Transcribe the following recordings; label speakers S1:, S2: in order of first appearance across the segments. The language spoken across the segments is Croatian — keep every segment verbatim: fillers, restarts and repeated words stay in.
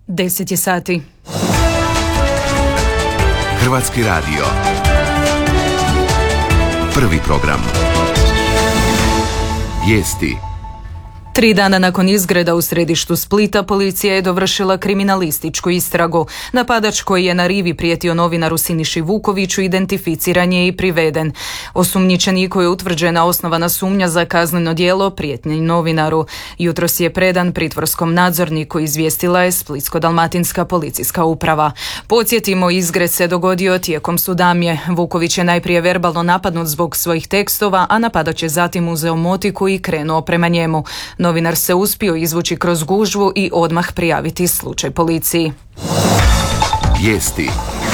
S1: deset je sati.
S2: Hrvatski radio. Prvi program. Vijesti.
S1: Tri dana nakon izgreda u središtu Splita, policija je dovršila kriminalističku istragu. Napadač koji je na rivi prijetio novinaru Siniši Vukoviću identificiran je i priveden. Osumnjičeniku je utvrđena osnovana sumnja za kazneno djelo prijetnje novinaru. Jutros je predan pritvorskom nadzorniku, izvijestila je Splitsko-dalmatinska policijska uprava. Podsjetimo, izgred se dogodio tijekom sudamje. Vuković je najprije verbalno napadnut zbog svojih tekstova, a napadač je zatim uzeo motiku i krenuo prema njemu. Novinar se uspio izvući kroz gužvu i odmah prijaviti slučaj policiji.
S2: Vijesti.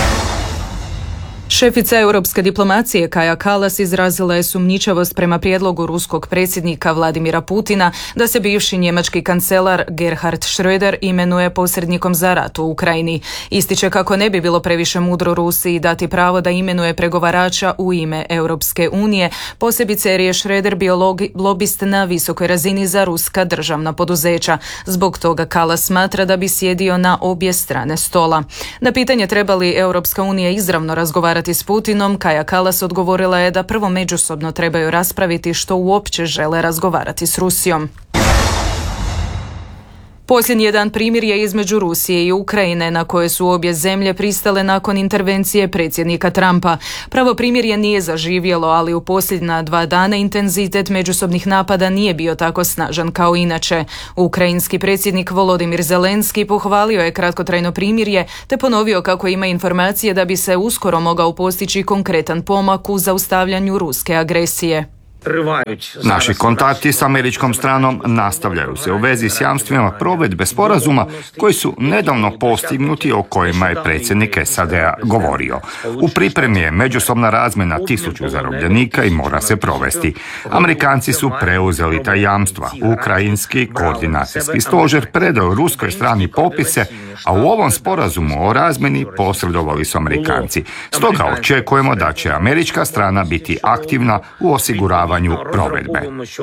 S1: Šefica europske diplomacije Kaja Kallas izrazila je sumnjičavost prema prijedlogu ruskog predsjednika Vladimira Putina da se bivši njemački kancelar Gerhard Schröder imenuje posrednikom za rat u Ukrajini. Ističe kako ne bi bilo previše mudro Rusiji dati pravo da imenuje pregovarača u ime Europske unije, posebice jer je Schröder bio lobist na visokoj razini za ruska državna poduzeća. Zbog toga Kallas smatra da bi sjedio na obje strane stola. Na pitanje treba li Europska unija izravno razgovarati s Putinom, Kaja Kallas odgovorila je da prvo međusobno trebaju raspraviti što uopće žele razgovarati s Rusijom. Posljednji je dan primirja između Rusije i Ukrajine, na koje su obje zemlje pristale nakon intervencije predsjednika Trumpa. Pravo primirje nije zaživjelo, ali u posljednja dva dana intenzitet međusobnih napada nije bio tako snažan kao inače. Ukrajinski predsjednik Volodimir Zelenski pohvalio je kratkotrajno primirje te ponovio kako ima informacije da bi se uskoro mogao postići konkretan pomak u zaustavljanju ruske agresije.
S3: Naši kontakti s američkom stranom nastavljaju se u vezi s jamstvima provedbe sporazuma koji su nedavno postignuti, o kojima je predsjednik S A D-a govorio. U pripremi je međusobna razmjena tisuću zarobljenika i mora se provesti. Amerikanci su preuzeli ta jamstva. Ukrajinski koordinacijski stožer predao ruskoj strani popise, a u ovom sporazumu o razmjeni posredovali su Amerikanci. Stoga očekujemo da će američka strana biti aktivna u osiguravanju provedbe.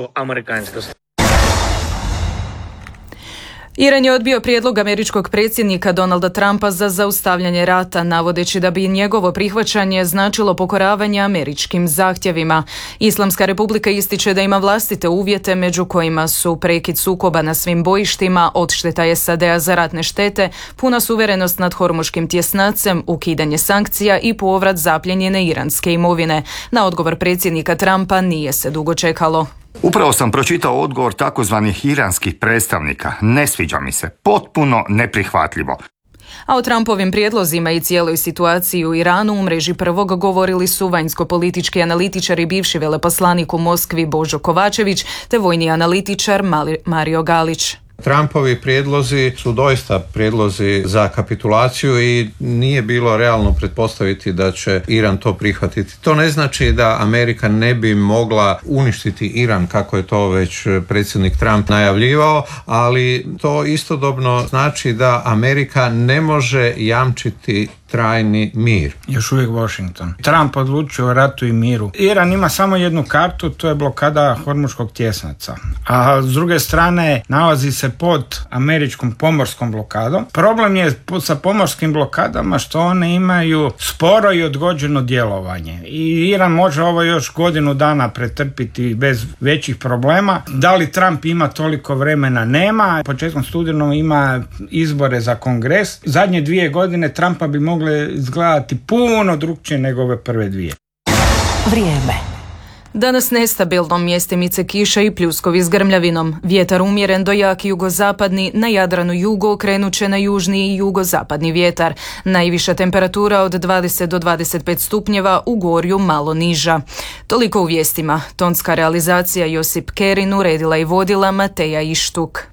S1: Iran je odbio prijedlog američkog predsjednika Donalda Trumpa za zaustavljanje rata, navodeći da bi njegovo prihvaćanje značilo pokoravanje američkim zahtjevima. Islamska republika ističe da ima vlastite uvjete, među kojima su prekid sukoba na svim bojištima, odšteta S A D-a za ratne štete, puna suverenost nad Hormuškim tjesnacem, ukidanje sankcija i povrat zapljenjene iranske imovine. Na odgovor predsjednika Trumpa nije se dugo čekalo.
S3: Upravo sam pročitao odgovor takozvanih iranskih predstavnika. Ne sviđa mi se. Potpuno neprihvatljivo.
S1: A o Trumpovim prijedlozima i cijeloj situaciji u Iranu u mreži Prvog govorili su vanjsko-politički analitičar i bivši veleposlanik u Moskvi Božo Kovačević te vojni analitičar Mario Galić.
S4: Trumpovi prijedlozi su doista prijedlozi za kapitulaciju i nije bilo realno pretpostaviti da će Iran to prihvatiti. To ne znači da Amerika ne bi mogla uništiti Iran, kako je to već predsjednik Trump najavljivao, ali to istodobno znači da Amerika ne može jamčiti trajni mir.
S5: Još uvijek Washington. Trump odlučio o ratu i miru. Iran ima samo jednu kartu, to je blokada Hormuškog tjesnaca. A s druge strane nalazi se pod američkom pomorskom blokadom. Problem je sa pomorskim blokadama što one imaju sporo i odgođeno djelovanje. I Iran može ovo još godinu dana pretrpiti bez većih problema. Da li Trump ima toliko vremena? Nema. Početkom studenog ima izbore za kongres. Zadnje dvije godine Trumpa bi mogli izgledati puno drukčije nego ove prve dvije.
S1: Vrijeme. Danas nestabilno, mjestimice kiša i pljuskovi s grmljavinom. Vjetar umjeren do jak jugozapadni, na Jadranu jugo okrenut će na južni i jugozapadni vjetar. Najviša temperatura od dvadeset do dvadeset pet stupnjeva, u Gorju malo niža. Toliko u vijestima. Tonska realizacija Josip Kerin, uredila i vodila Mateja Ištuk.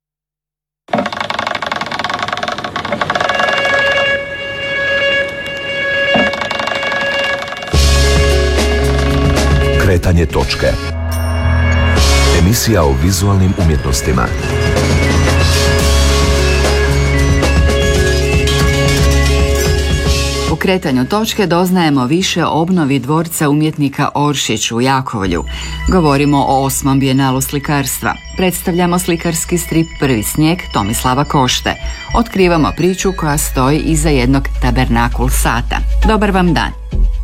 S2: Kretanje točke. Emisija o vizualnim umjetnostima.
S1: U
S6: kretanju točke doznajemo više o obnovi dvorca umjetnika Oršić u Jakovlju. Govorimo o osmom bijenalu slikarstva. Predstavljamo slikarski strip Prvi snijeg Tomislava Košte. Otkrivamo priču koja stoji iza jednog tabernakul sata. Dobar vam dan!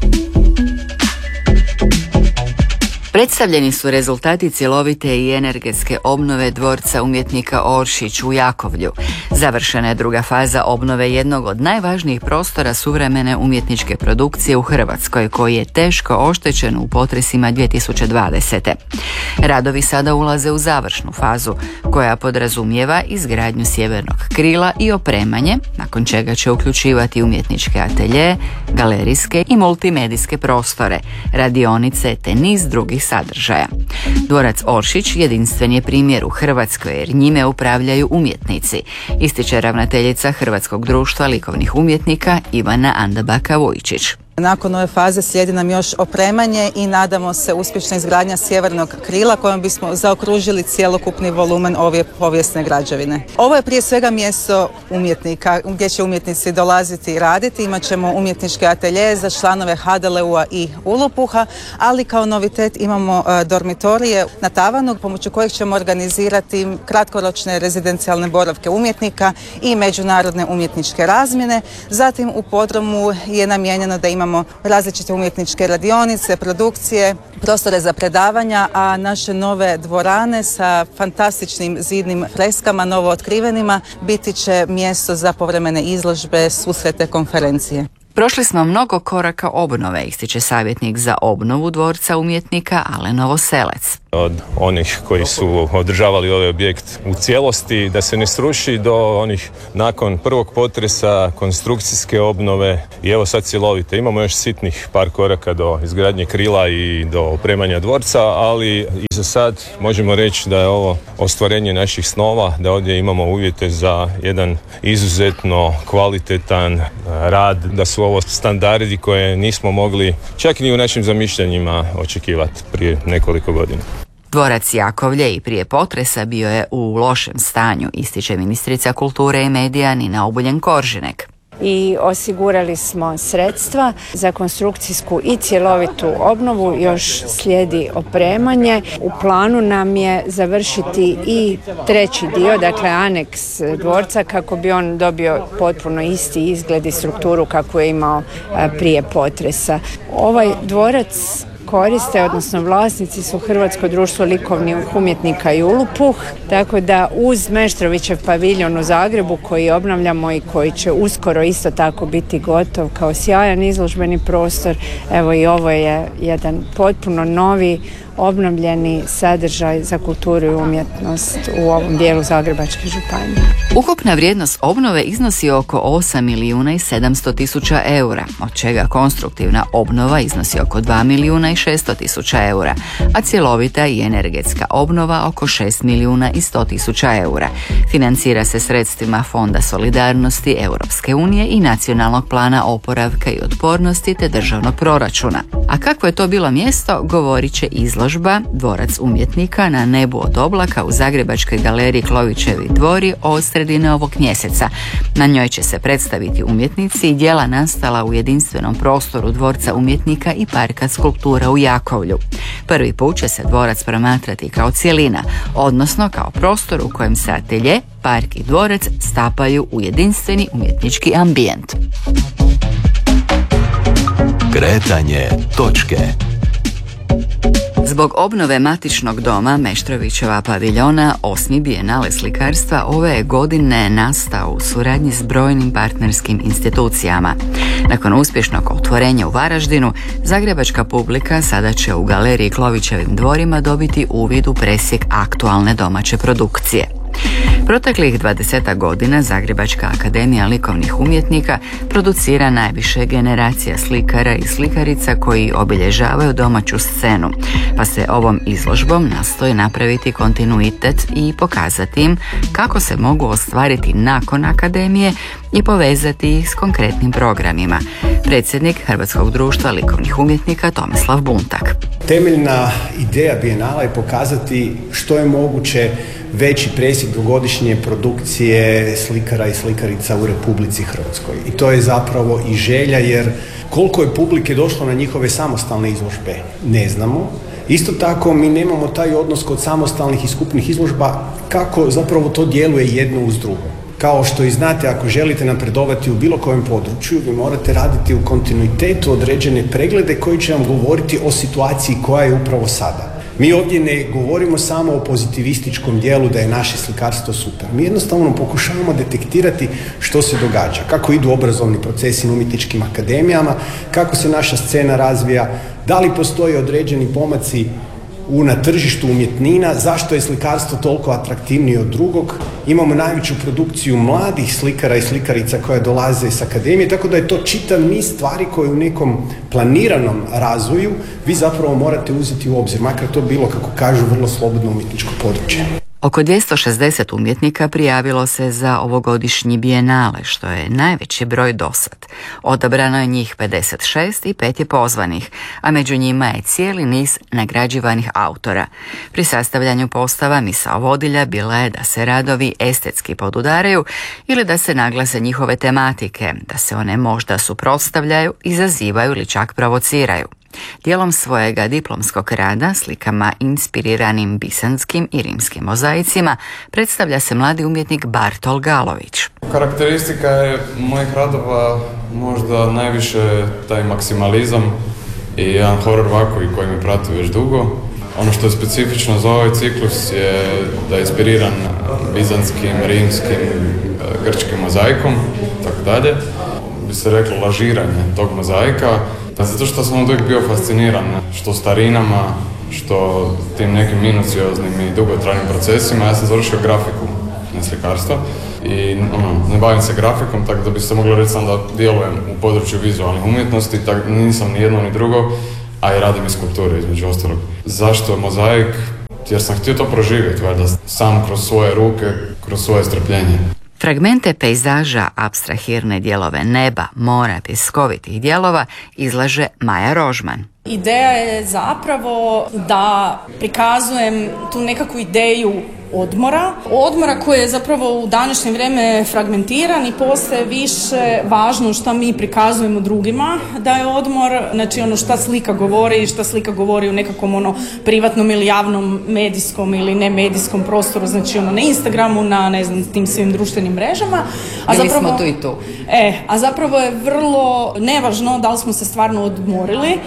S6: Predstavljeni su rezultati cjelovite i energetske obnove dvorca umjetnika Oršić u Jakovlju. Završena je druga faza obnove jednog od najvažnijih prostora suvremene umjetničke produkcije u Hrvatskoj, koji je teško oštećen u potresima dvije tisuće dvadesete. Radovi sada ulaze u završnu fazu, koja podrazumijeva izgradnju sjevernog krila i opremanje, nakon čega će uključivati umjetničke atelje, galerijske i multimedijske prostore, radionice te niz drugih sadržaja. Dvorac Oršić jedinstven je primjer u Hrvatskoj jer njime upravljaju umjetnici, ističe ravnateljica Hrvatskog društva likovnih umjetnika Ivana Andabaka-Vujčić.
S7: Nakon ove faze slijedi nam još opremanje i nadamo se uspješna izgradnja sjevernog krila kojom bismo zaokružili cjelokupni volumen ove povijesne građevine. Ovo je prije svega mjesto umjetnika gdje će umjetnici dolaziti i raditi. Imat ćemo umjetničke atelje za članove ha de el u-a i Ulupuha, ali kao novitet imamo dormitorije na tavanu pomoću kojih ćemo organizirati kratkoročne rezidencijalne boravke umjetnika i međunarodne umjetničke razmjene. Zatim u podrumu je namijenjeno da imamo Imamo različite umjetničke radionice, produkcije, prostore za predavanja, a naše nove dvorane sa fantastičnim zidnim freskama, novo otkrivenima, biti će mjesto za povremene izložbe, susrete, konferencije.
S6: Prošli smo mnogo koraka obnove, ističe savjetnik za obnovu dvorca umjetnika Alen Novoselec.
S8: Od onih koji su održavali ovaj objekt u cijelosti, da se ne sruši, do onih nakon prvog potresa, konstrukcijske obnove i evo sad cjelovite. Imamo još sitnih par koraka do izgradnje krila i do opremanja dvorca, ali i za sad možemo reći da je ovo ostvarenje naših snova, da ovdje imamo uvjete za jedan izuzetno kvalitetan rad, da su ovo standardi koje nismo mogli čak ni u našim zamišljanjima očekivati prije nekoliko godina.
S6: Dvorac Jakovlje i prije potresa bio je u lošem stanju, ističe ministrica kulture i medija Nina Obuljen-Koržinek.
S9: I osigurali smo sredstva za konstrukcijsku i cjelovitu obnovu, još slijedi opremanje. U planu nam je završiti i treći dio, dakle aneks dvorca, kako bi on dobio potpuno isti izgled i strukturu kako je imao prije potresa. Ovaj dvorac koriste, odnosno vlasnici su Hrvatsko društvo likovnih umjetnika i Ulupuh, tako da uz Meštrovićev paviljon u Zagrebu koji obnavljamo i koji će uskoro isto tako biti gotov kao sjajan izložbeni prostor, evo i ovo je jedan potpuno novi obnovljeni sadržaj za kulturu i umjetnost u ovom dijelu Zagrebačke županije.
S6: Ukupna vrijednost obnove iznosi oko osam milijuna i sedamsto tisuća eura, od čega konstruktivna obnova iznosi oko dva milijuna i šesto tisuća eura, a cjelovita i energetska obnova oko šest milijuna i sto tisuća eura. Financira se sredstvima Fonda solidarnosti Europske unije i Nacionalnog plana oporavka i otpornosti te državnog proračuna. A kako je to bilo mjesto, govorit će izložba Dvorac umjetnika na nebu od oblaka u Zagrebačkoj galeriji Klovićevi dvori od sredine ovog mjeseca. Na njoj će se predstaviti umjetnici i djela nastala u jedinstvenom prostoru Dvorca umjetnika i Parka skulptura u Jakovlju. Prvi put će se dvorac promatrati kao cjelina, odnosno kao prostor u kojem se atelje, park i dvorac stapaju u jedinstveni umjetnički ambijent.
S2: Kretanje točke.
S6: Zbog obnove matičnog doma Meštrovićeva paviljona, osmi bijenale slikarstva ove je godine nastao u suradnji s brojnim partnerskim institucijama. Nakon uspješnog otvorenja u Varaždinu, zagrebačka publika sada će u galeriji Klovićevim dvorima dobiti uvid u presjek aktualne domaće produkcije. Proteklih dvadesetak godina Zagrebačka akademija likovnih umjetnika producira najviše generacija slikara i slikarica koji obilježavaju domaću scenu, pa se ovom izložbom nastoji napraviti kontinuitet i pokazati im kako se mogu ostvariti nakon akademije i povezati ih s konkretnim programima. Predsjednik Hrvatskog društva likovnih umjetnika Tomislav Buntak.
S10: Temeljna ideja bijenala je pokazati što je moguće veći presjek dvogodišnje produkcije slikara i slikarica u Republici Hrvatskoj. I to je zapravo i želja, jer koliko je publike došlo na njihove samostalne izložbe ne znamo. Isto tako mi nemamo taj odnos kod samostalnih i skupnih izložba kako zapravo to djeluje jedno uz drugo. Kao što i znate, ako želite napredovati u bilo kojem području, vi morate raditi u kontinuitetu određene preglede koji će vam govoriti o situaciji koja je upravo sada. Mi ovdje ne govorimo samo o pozitivističkom dijelu da je naše slikarstvo super. Mi jednostavno pokušavamo detektirati što se događa, kako idu obrazovni procesi na umjetničkim akademijama, kako se naša scena razvija, da li postoje određeni pomaci u na tržištu umjetnina, zašto je slikarstvo toliko atraktivnije od drugog. Imamo najveću produkciju mladih slikara i slikarica koja dolaze s akademije, tako da je to čitav niz stvari koje u nekom planiranom razvoju vi zapravo morate uzeti u obzir, makar to bilo, kako kažu, vrlo slobodno umjetničko područje.
S6: Oko dvjesto šezdeset umjetnika prijavilo se za ovogodišnji bijenale, što je najveći broj dosad. Odabrano je njih pedeset šest i pet je pozvanih, a među njima je cijeli niz nagrađivanih autora. Pri sastavljanju postava misao vodilja bila je da se radovi estetski podudaraju ili da se naglase njihove tematike, da se one možda suprotstavljaju, izazivaju ili čak provociraju. Dijelom svojega diplomskog rada, slikama inspiriranim bisantskim i rimskim mozaicima, predstavlja se mladi umjetnik Bartol Galović.
S11: Karakteristika je mojih radova možda najviše taj maksimalizam i jedan horor vakuum koji me prati već dugo. Ono što je specifično za ovaj ciklus je da je inspiriran bizantskim, rimskim, grčkim mozaikom, tako dalje. Bi se reklo lažiranje tog mozaika. Zato što sam uvijek bio fasciniran što starinama, što tim nekim minucioznim i dugotrajnim procesima. Ja sam završio grafiku, ne slikarstvo, i ono, ne bavim se grafikom, tako da bi se moglo reći sam da djelujem u području vizualnih umjetnosti, tako nisam ni jedno ni drugo, a i radim i skulpture između ostalog. Zašto mozaik? Jer sam htio to proživjeti, valjda sam kroz svoje ruke, kroz svoje strpljenje.
S6: Fragmente pejzaža, apstrahirne dijelove neba, mora, pjeskovitih dijelova izlaže Maja Rožman.
S12: Ideja je zapravo da prikazujem tu nekakvu ideju odmora. Odmora koji je zapravo u današnje vrijeme fragmentiran i postaje više važno što mi prikazujemo drugima da je odmor, znači ono šta slika govori i šta slika govori u nekakvom ono privatnom ili javnom medijskom ili ne medijskom prostoru, znači ono na Instagramu, na ne znam tim svim društvenim mrežama.
S6: A Bili zapravo, smo tu i tu.
S12: E, a zapravo je vrlo nevažno da li smo se stvarno odmorili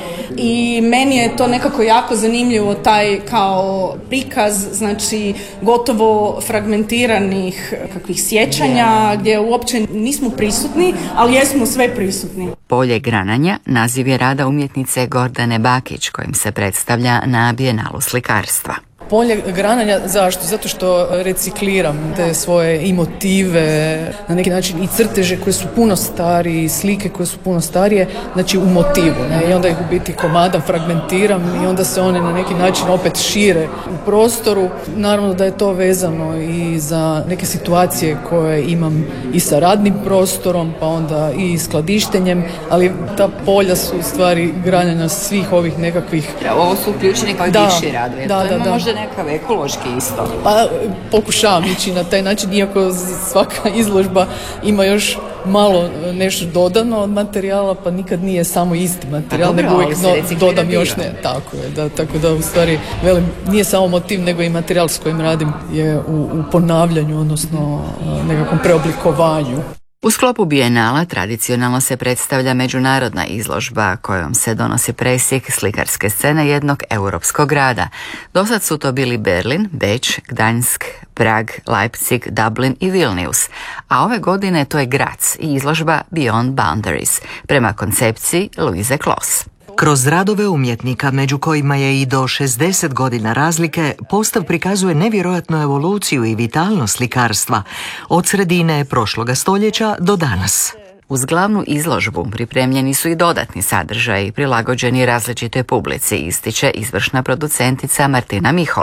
S12: i meni je to nekako jako zanimljivo taj kao prikaz, znači gotovo fragmentiranih kakvih sjećanja gdje uopće nismo prisutni, ali jesmo sve prisutni.
S6: Polje grananja naziv je rada umjetnice Gordane Bakić kojim se predstavlja na bijenalu slikarstva.
S13: Polje grananja, zašto? Zato što recikliram te svoje i motive, na neki način i crteže koje su puno stariji, slike koje su puno starije, znači u motivu. Ne? I onda ih u biti komadam, fragmentiram i onda se one na neki način opet šire u prostoru. Naravno da je to vezano i za neke situacije koje imam i sa radnim prostorom, pa onda i skladištenjem, ali ta polja su u stvari granjanja svih ovih nekakvih...
S6: Ovo su uključeni kao
S13: da,
S6: viši radovi.
S13: Da, da, da.
S6: Možda nekakav ekološki isto.
S13: Pa pokušavam ići na taj način, iako svaka izložba ima još malo nešto dodano od materijala, pa nikad nije samo isti materijal, nego uvijek no, dodam još ne. Tako je, da, tako da u stvari velim, nije samo motiv, nego i materijal s kojim radim je u, u ponavljanju, odnosno nekakvom preoblikovanju.
S6: U sklopu bijenala tradicionalno se predstavlja međunarodna izložba kojom se donosi presjek slikarske scene jednog europskog grada. Dosad su to bili Berlin, Beč, Gdansk, Prag, Leipzig, Dublin i Vilnius, a ove godine to je Graz i izložba Beyond Boundaries prema koncepciji Louise Kloss.
S14: Kroz radove umjetnika, među kojima je i do šezdeset godina razlike, postav prikazuje nevjerojatnu evoluciju i vitalnost slikarstva od sredine prošloga stoljeća do danas.
S6: Uz glavnu izložbu pripremljeni su i dodatni sadržaji prilagođeni različitoj publici, ističe izvršna producentica Martina Miholić.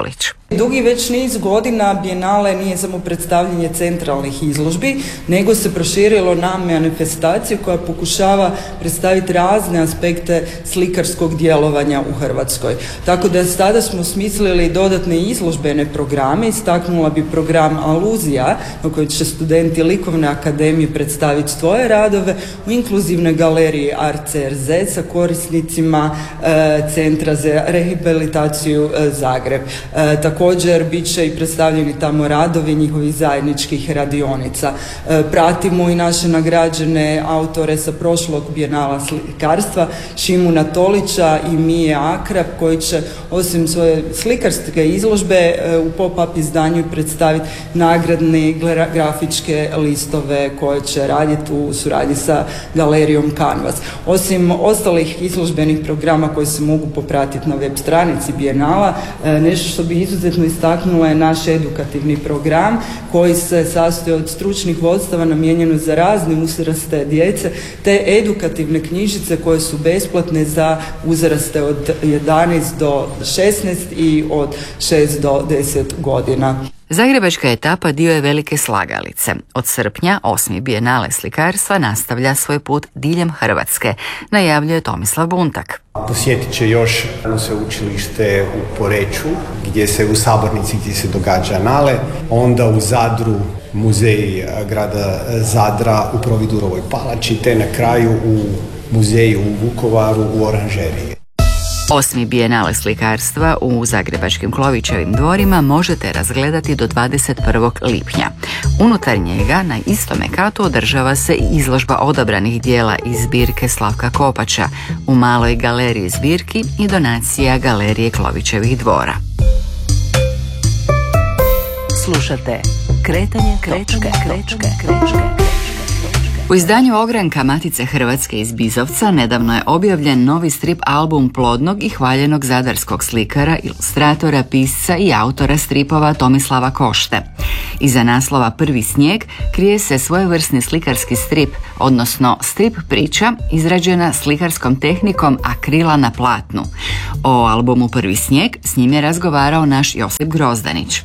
S15: Dugi već niz godina Bijenale nije samo predstavljanje centralnih izložbi, nego se proširilo na manifestaciju koja pokušava predstaviti razne aspekte slikarskog djelovanja u Hrvatskoj. Tako da sada smo smislili dodatne izložbene programe, istaknula bi program Aluzija, na kojoj će studenti Likovne akademije predstaviti svoje radove u inkluzivnoj galeriji Art C R Z sa korisnicima e, Centra za rehabilitaciju e, Zagreb. E, Također bit će i predstavljeni tamo radovi njihovih zajedničkih radionica. E, pratimo i naše nagrađene autore sa prošlog Bijenala slikarstva, Šimuna Tolića i Mije Akrap, koji će osim svoje slikarske izložbe e, u pop-up izdanju predstaviti nagradne grafičke listove koje će raditi u suradnji sa galerijom Canvas. Osim ostalih izložbenih programa koji se mogu popratiti na web stranici Bijenala, e, nešto što bi izuzetno istaknula je naš edukativni program koji se sastoji od stručnih vodstava namijenjeno za razne uzraste djece te edukativne knjižice koje su besplatne za uzraste od jedanaest do šesnaest i od šest do deset godina.
S6: Zagrebačka etapa dio je velike slagalice. Od srpnja osmi Bijenale slikarstva nastavlja svoj put diljem Hrvatske, najavljuje Tomislav Buntak.
S10: Posjetit će još sveučilište u Poreču, gdje se u sabornici gdje se događa Bijenale, onda u Zadru muzej grada Zadra u Providurovoj palači, te na kraju u muzeju u Vukovaru u Oranžeriji.
S6: Osmi Bijenale slikarstva u zagrebačkim Klovićevim dvorima možete razgledati do dvadeset prvog lipnja. Unutar njega na istome katu održava se i izložba odabranih dijela iz zbirke Slavka Kopača u maloj galeriji zbirki i donacija galerije Klovićevih dvora.
S14: Slušate Kretanje, kretanje, kretanje, kretanje.
S6: U izdanju Ogranka Matice Hrvatske iz Bizovca nedavno je objavljen novi strip album plodnog i hvaljenog zadarskog slikara, ilustratora, pisca i autora stripova Tomislava Košte. Iza naslova Prvi snijeg krije se svojevrsni slikarski strip, odnosno strip priča izrađena slikarskom tehnikom akrila na platnu. O albumu Prvi snijeg s njim je razgovarao naš Josip Grozdanić.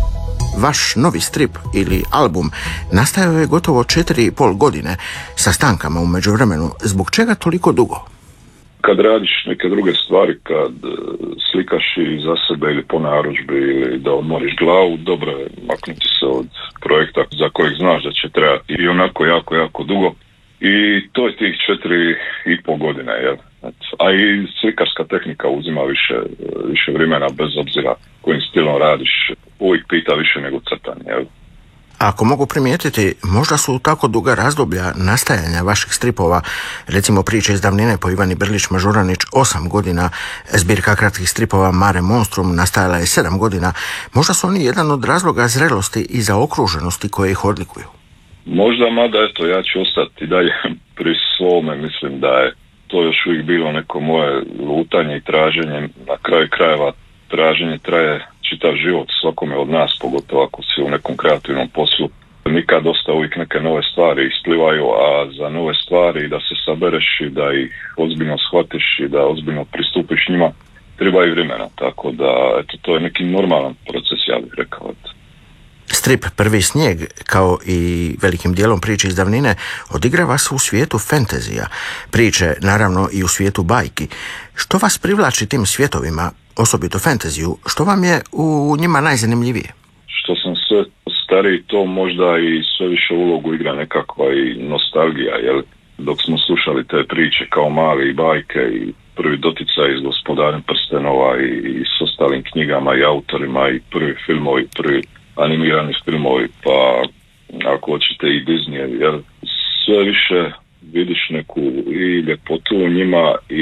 S16: Vaš novi strip ili album nastajao je gotovo četiri i pol godine sa stankama u međuvremenu. Zbog čega toliko dugo?
S17: Kad radiš neke druge stvari, kad slikaš i za sebe ili po narudžbi ili da odmoriš glavu, dobro je maknuti se od projekta za kojeg znaš da će trajati i onako jako, jako dugo. I to je tih četiri i pol godine, jel? A i slikarska tehnika uzima više, više vremena bez obzira kojim stilom radiš, uvijek pita više nego crtanje, jel?
S16: Ako mogu primijetiti, možda su tako duga razdoblja nastajanja vaših stripova, recimo Priče iz davnine po Ivani Brlić-Mažuranić osam godina, zbirka kratkih stripova Mare Monstrum nastajala je sedam godina, možda su oni jedan od razloga zrelosti i zaokruženosti koje ih odlikuju.
S17: Možda, mada eto, ja ću ostati dalje pri svome, mislim da je to još uvijek bilo neko moje lutanje i traženje, na kraju krajeva traženje traje čitav život svakome od nas, pogotovo ako si u nekom kreativnom poslu. Nikad dosta uvijek neke nove stvari isplivaju, a za nove stvari da se sabereš i da ih ozbiljno shvatiš i da ozbiljno pristupiš njima, treba i vremena, tako da eto, to je neki normalan proces, ja bih rekao.
S16: Strip Prvi snijeg, kao i velikim dijelom Priče iz davnine, odigrava se u svijetu fantazija, priče naravno i u svijetu bajki. Što vas privlači tim svjetovima, osobito fantaziju, što vam je u njima najzanimljivije?
S17: Što sam sve stariji, to možda i sve više ulogu igra nekakva i nostalgija, jel? Dok smo slušali te priče kao mali i bajke i prvi doticaj iz Gospodarem prstenova i, i s ostalim knjigama i autorima i prvi filmovi, prvi animirani filmovi, pa ako hoćete i Disney, jer sve više vidiš neku i ljepotu u njima i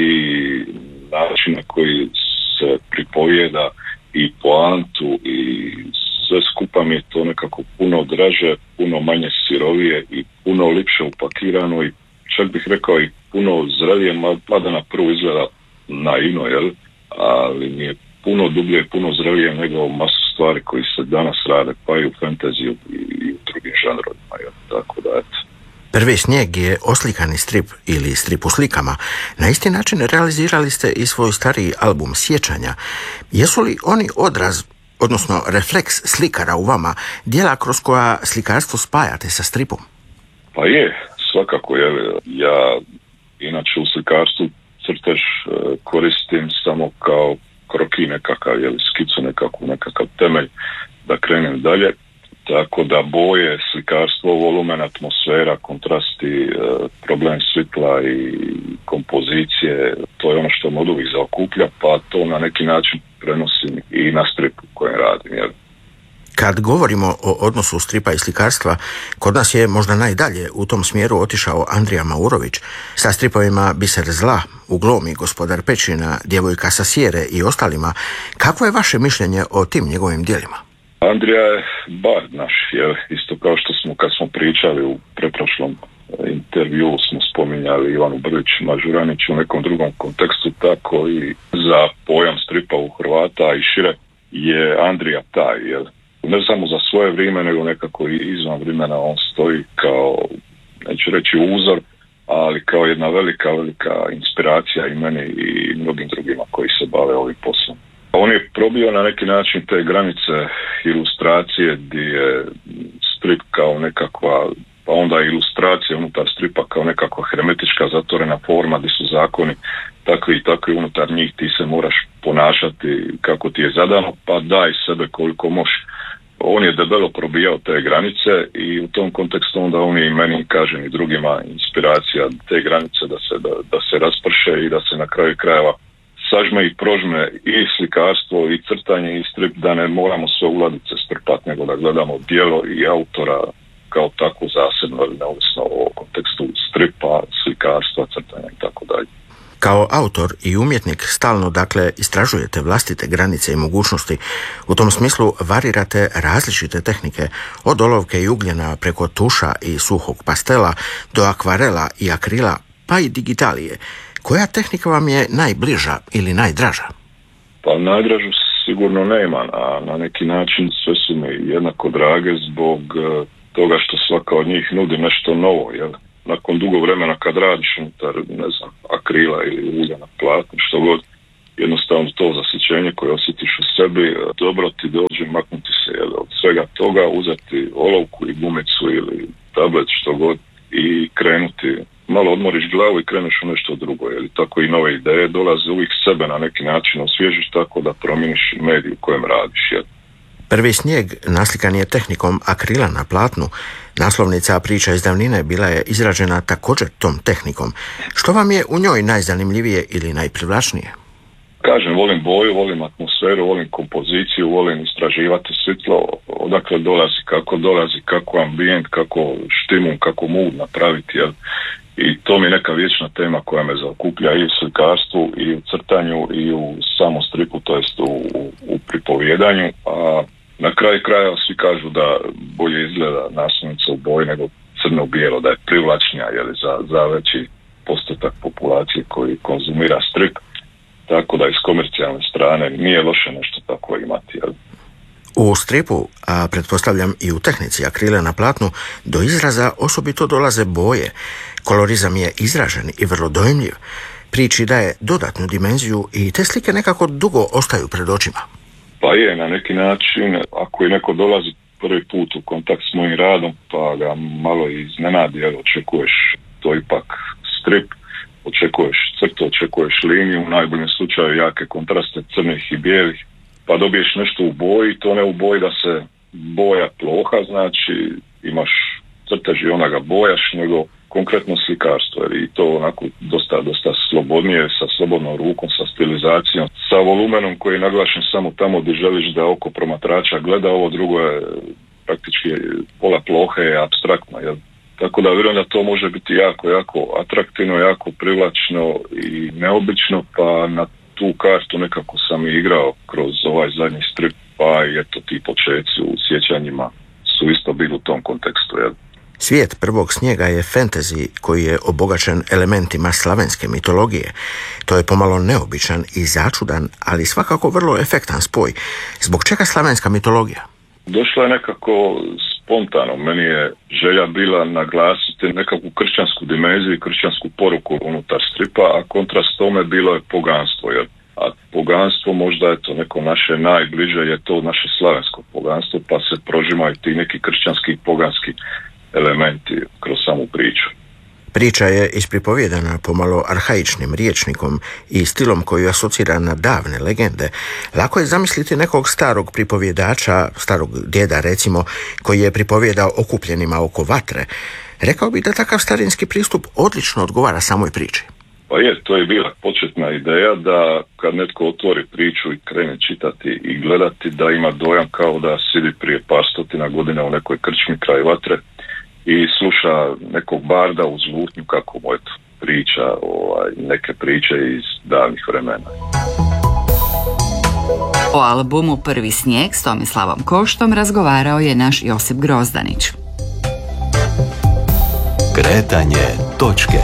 S17: način na koji se pripovijeda i poantu i sve skupa mi je to nekako puno draže, puno manje sirovije i puno lipše upakirano i čak bih rekao i puno zrelije, mada na prvu izgleda naivno, jel? Ali mi je puno dublje i puno zrelije nego masu stvari koji se danas rade, pa i u fantaziju i u drugim žanrovima, jel? Tako da eto.
S16: Prvi snijeg je oslikani strip ili strip u slikama. Na isti način realizirali ste i svoj stariji album Sjećanja. Jesu li oni odraz odnosno refleks slikara u vama, djela kroz koja slikarstvo spajate sa stripom?
S17: Pa je, svakako je. Ja inače u slikarstvu crtež koristim samo kao kroki nekakav, jel, skicu nekakav, nekakav temelj da krenem dalje. Tako da boje, slikarstvo, volumen, atmosfera, kontrasti, problem svitla i kompozicije, to je ono što me od uvijek zaokuplja, pa to na neki način prenosim i na stripu kojem radim. Jel?
S16: Kad govorimo o odnosu stripa i slikarstva, kod nas je možda najdalje u tom smjeru otišao Andrija Maurović sa stripovima Biser zla, U glomi, Gospodar pećina, Djevojka sa sjere i ostalima. Kako je vaše mišljenje o tim njegovim djelima?
S17: Andrija je bard naš, jer isto kao što smo kad smo pričali u preprošlom intervju smo spominjali Ivanu Brlić Mažuranić u nekom drugom kontekstu, tako i za pojam stripa u Hrvata i šire je Andrija taj, jer ne samo za svoje vrijeme, nego nekako i izvan vremena on stoji kao, neću reći uzor, ali kao jedna velika, velika inspiracija i meni i mnogim drugima koji se bave ovim poslom. On je probio na neki način te granice ilustracije gdje je strip kao nekakva, pa onda ilustracija unutar stripa kao nekakva hermetička zatvorena forma gdje su zakoni takvi i takvi unutar njih, ti se moraš ponašati kako ti je zadano, pa daj sebe koliko možeš. On je debelo probijao te granice i u tom kontekstu onda on je i meni, kažem i drugima, inspiracija te granice da se, da, da se rasprše i da se na kraju krajeva sažme i prožme i slikarstvo i crtanje i strip, da ne moramo sve u ladice strpati, nego da gledamo djelo i autora kao tako zasebno, neovisno o kontekstu stripa, slikarstva, crtanja i tako dalje.
S16: Kao autor i umjetnik stalno, dakle, istražujete vlastite granice i mogućnosti. U tom smislu varirate različite tehnike, od olovke i ugljena preko tuša i suhog pastela do akvarela i akrila, pa i digitalije. Koja tehnika vam je najbliža ili najdraža?
S17: Pa najdražu sigurno nema, a na neki način sve su mi jednako drage zbog toga što svaka od njih nudi nešto novo, jel? Nakon dugo vremena kad radiš unutar, ne znam, akrila ili ulja na platnu, što god, jednostavno to zasićenje koje osjetiš u sebi, dobro ti dođe maknuti se, jel, od svega toga, uzeti olovku i gumicu ili tablet, što god, i krenuti. Malo odmoriš glavu i kreneš u nešto drugo, jel, tako i nove ideje dolaze, uvijek sebe na neki način osvježiš tako da promijeniš medij u kojem radiš, jel.
S16: Prvi snijeg naslikan je tehnikom akrila na platnu. Naslovnica Priča iz davnine bila je izrađena također tom tehnikom. Što vam je u njoj najzanimljivije ili najprivlačnije?
S17: Kažem, volim boju, volim atmosferu, volim kompoziciju, volim istraživati svjetlo, odakle dolazi, kako dolazi, kako ambijent, kako štimum, kako mood napraviti, jel? I to mi je neka vječna tema koja me zaokuplja i u slikarstvu, i u crtanju, i u samom stripu, to jest u, u, u pripovjedanju, a na kraju kraja svi kažu da bolje izgleda naslovnica u boji nego crno-bijelo, da je privlačnija, jel, za, za veći postotak populacije koji konzumira strip, tako da iz komercijalne strane nije loše nešto tako imati, jel.
S16: U stripu, a pretpostavljam i u tehnici akrile na platnu, do izraza osobito dolaze boje. Kolorizam je izražen i vrlo dojmljiv. Priči daje dodatnu dimenziju i te slike nekako dugo ostaju pred očima.
S17: Pa je, na neki način, ako je neko dolazi prvi put u kontakt s mojim radom, pa ga malo iznenadi, jer očekuješ to ipak strip, očekuješ crtu, očekuješ liniju, u najboljem slučaju jake kontraste crnih i bijelih, pa dobiješ nešto u boji, to ne u boji da se boja ploha, znači imaš crtež i ona ga bojaš, nego konkretno slikarstvo, jer i to onako dosta, dosta slobodnije, sa slobodnom rukom, sa stilizacijom, sa volumenom koji je naglašen samo tamo gdje želiš da oko promatrača gleda, ovo drugo je praktički pola plohe je apstraktno, jel? Tako da vjerujem da to može biti jako, jako atraktivno, jako privlačno i neobično, pa na tu kartu nekako sam i igrao kroz ovaj zadnji strip, pa i eto ti početci u sjećanjima su isto bili u tom kontekstu, jel?
S16: Svijet prvog snijega je fantasy koji je obogaćen elementima slavenske mitologije. To je pomalo neobičan i začudan, ali svakako vrlo efektan spoj. Zbog čega slavenska mitologija?
S17: Došla je nekako spontano. Meni je želja bila naglasiti nekakvu kršćansku dimenziju i kršćansku poruku unutar stripa, a kontrast tome bilo je poganstvo. Jer A poganstvo možda je to neko naše najbliže, je to naše slavensko poganstvo, pa se prožimaju ti neki kršćanski i poganski elementi kroz samu priču.
S16: Priča je ispripovjedana pomalo arhaičnim rječnikom i stilom koji asocira na davne legende. Lako je zamisliti nekog starog pripovjedača, starog djeda recimo, koji je pripovjedao okupljenima oko vatre. Rekao bi da takav starinski pristup odlično odgovara samoj priči.
S17: Pa je, to je bila početna ideja da kad netko otvori priču i krene čitati i gledati, da ima dojam kao da sidi prije par stotina godina u nekoj krčmi kraj vatre i sluša nekog barda uz lutnju kako mu eto priča ovaj, neke priče iz davnih vremena.
S6: O albumu Prvi snijeg s Tomislavom Koštom razgovarao je naš Josip Grozdanić.
S2: Kretanje točke.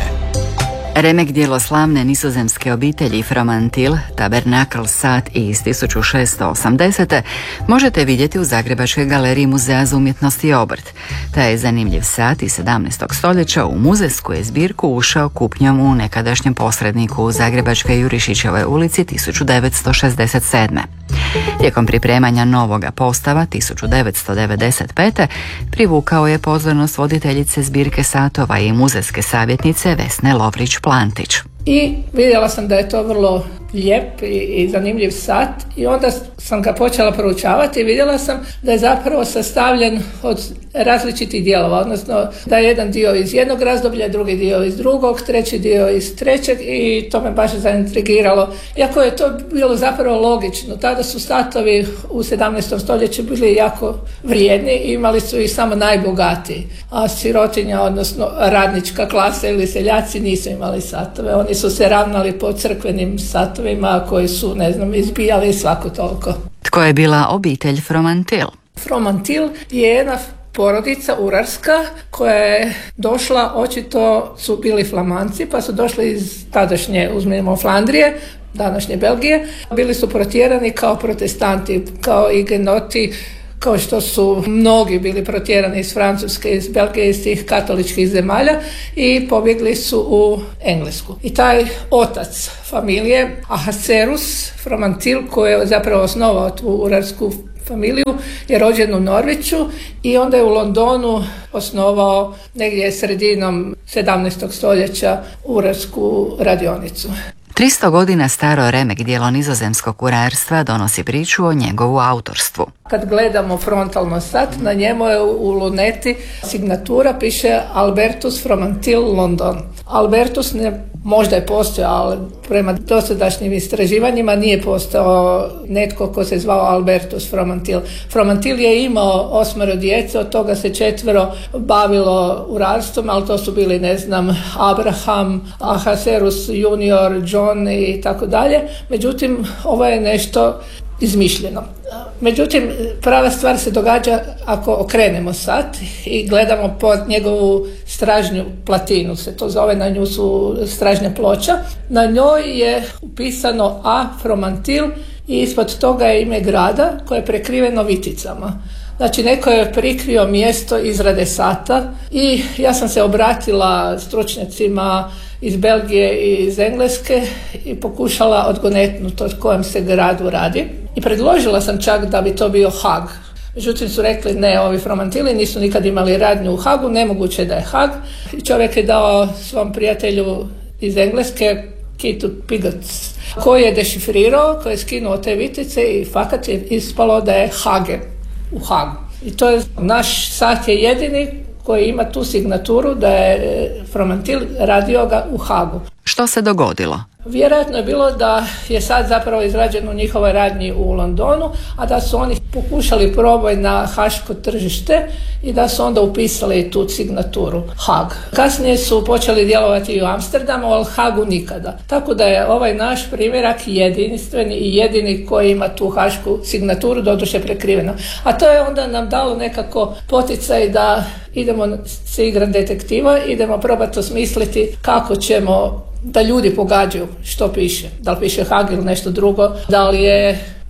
S6: Remek djelo slavne nizozemske obitelji Fromantil, Tabernacle sat iz tisuću šessto osamdesete. možete vidjeti u Zagrebačkoj galeriji Muzeja za umjetnost i obrt. Taj zanimljiv sat iz sedamnaestog stoljeća u muzejsku je zbirku ušao kupnjom u nekadašnjem posredniku u Zagrebačkoj Jurišićevoj ulici tisuću devetsto šezdeset sedme. Tijekom pripremanja novoga postava tisuću devetsto devedeset pete. privukao je pozornost voditeljice zbirke satova i muzejske savjetnice Vesne Lovrić-Plantić.
S18: I vidjela sam da je to vrlo lijep i, i zanimljiv sat i onda sam ga počela proučavati i vidjela sam da je zapravo sastavljen od različitih dijelova, odnosno da je jedan dio iz jednog razdoblja, drugi dio iz drugog, treći dio iz trećeg i to me baš zaintrigiralo. Iako je to bilo zapravo logično, tada su satovi u sedamnaestom stoljeću bili jako vrijedni i imali su ih samo najbogatiji, a sirotinja, odnosno radnička klasa ili seljaci nisu imali satove. Oni su se ravnali po crkvenim satovima koji su, ne znam, izbijali svako toliko.
S6: Tko je bila obitelj Fromantil?
S18: Fromantil je jedna porodica urarska koja je došla, očito su bili Flamanci, pa su došli iz tadašnje, uzmimo Flandrije, današnje Belgije. Bili su protjerani kao protestanti, kao i genoti, kao što su mnogi bili protjerani iz Francuske, iz Belgije, iz tih katoličkih zemalja i pobjegli su u Englesku. I taj otac familije, Ahasuerus Fromantil, koji je zapravo osnovao tu urarsku familiju, je rođen u Norviću i onda je u Londonu osnovao negdje sredinom sedamnaestog stoljeća urarsku radionicu.
S6: tristo godina staro remek djelo nizozemskog urarstva donosi priču o njegovu autorstvu.
S18: Kad gledamo frontalno sat, na njemu je u luneti signatura, piše Albertus Fromantil London. Albertus ne, možda je postojao, ali prema dosadašnjim istraživanjima nije postojao netko ko se zvao Albertus Fromantil. Fromantil je imao osmero djece, od toga se četvero bavilo urarstvom, ali to su bili, ne znam, Abraham, Ahasuerus junior, John i tako dalje. Međutim, ovo je nešto izmišljeno. Međutim, prava stvar se događa ako okrenemo sat i gledamo pod njegovu stražnju platinu, se to zove, na nju su stražnja ploča. Na njoj je upisano A. Fromantil i ispod toga je ime grada koje je prekriveno viticama. Znači, neko je prikrio mjesto izrade sata i ja sam se obratila stručnjacima iz Belgije i iz Engleske i pokušala odgonetnuti o kojem se gradu radi. I predložila sam čak da bi to bio Hag. Međutim su rekli ne, ovi Fromantili nisu nikad imali radnju u Hagu, nemoguće da je Hag. I čovjek je dao svom prijatelju iz Engleske, Kitu Pigots, koji je dešifrirao, koji je skinuo te vitice i fakat je ispalo da je Hage u Hagu. I to je, naš sat je jedini koji ima tu signaturu da je Fromantil radio ga u Hagu.
S6: Što se dogodilo?
S18: Vjerojatno je bilo da je sad zapravo izrađen u njihovoj radnji u Londonu, a da su oni pokušali proboj na haško tržište i da su onda upisali tu signaturu Hag. Kasnije su počeli djelovati i u Amsterdamu, ali Hagu nikada. Tako da je ovaj naš primjerak jedinstveni i jedini koji ima tu hašku signaturu, doduše prekriveno. A to je onda nam dalo nekako poticaj da idemo se igrati detektiva, idemo probati osmisliti kako ćemo da ljudi pogađaju što piše. Da li piše Hag ili nešto drugo, da li je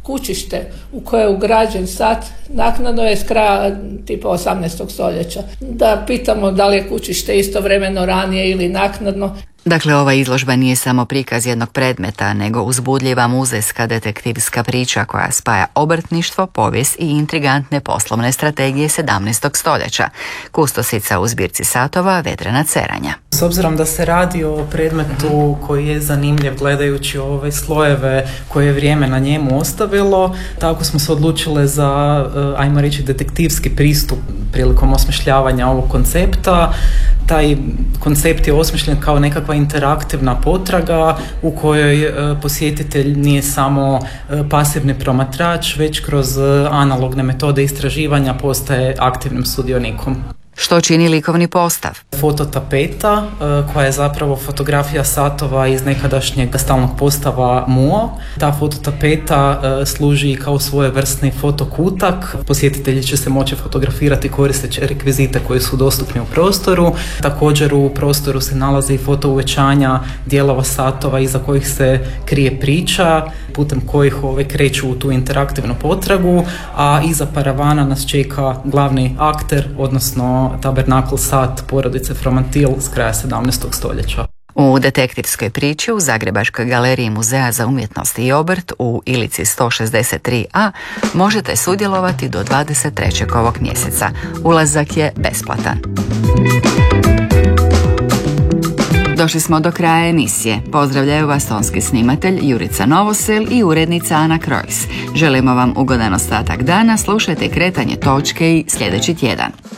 S18: kućište u koje je ugrađen sat naknadno je s kraja tipa osamnaestog stoljeća. Da pitamo da li je kućište istovremeno ranije ili naknadno.
S6: Dakle, ova izložba nije samo prikaz jednog predmeta, nego uzbudljiva muzejska detektivska priča koja spaja obrtništvo, povijest i intrigantne poslovne strategije sedamnaestog stoljeća. Kustosica u zbirci satova Vedrana Ceranja.
S19: S obzirom da se radi o predmetu koji je zanimljiv gledajući ove slojeve koje je vrijeme na njemu ostavilo, tako smo se odlučile za, ajmo reći, detektivski pristup prilikom osmišljavanja ovog koncepta. Taj koncept je osmišljen kao nekakva interaktivna potraga u kojoj posjetitelj nije samo pasivni promatrač, već kroz analogne metode istraživanja postaje aktivnim sudionikom.
S6: Što čini likovni postav?
S19: Fototapeta, koja je zapravo fotografija satova iz nekadašnjeg stalnog postava M U O. Ta fototapeta služi kao svojevrsni fotokutak. Posjetitelji će se moći fotografirati koristeći rekvizite koji su dostupni u prostoru. Također u prostoru se nalazi foto uvećanja dijelova satova iza kojih se krije priča, putem kojih ove kreću u tu interaktivnu potragu, a iza paravana nas čeka glavni akter, odnosno tabernakl sat porodice Fromentil s kraja sedamnaestog stoljeća.
S6: U detektivskoj priči u Zagrebačkoj galeriji Muzeja za umjetnost i obrt u Ilici sto šezdeset tri a možete sudjelovati do dvadeset trećeg ovog mjeseca. Ulazak je besplatan. Došli smo do kraja emisije. Pozdravljaju vas tonski snimatelj Jurica Novosel i urednica Ana Krojs. Želimo vam ugodan ostatak dana, slušajte Kretanje točke i sljedeći tjedan.